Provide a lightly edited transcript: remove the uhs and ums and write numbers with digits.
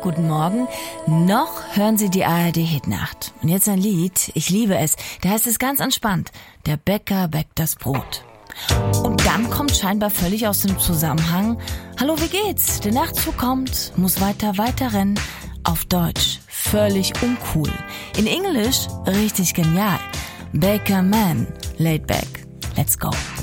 guten Morgen. Noch hören Sie die ARD-Hitnacht. Und jetzt ein Lied, ich liebe es. Da heißt es ganz entspannt: Der Bäcker bäckt das Brot. Und dann kommt scheinbar völlig aus dem Zusammenhang: Hallo, wie geht's? Der Nachtzug kommt, muss weiter rennen. Auf Deutsch völlig uncool. In Englisch richtig genial. Baker Man, laid back, let's go.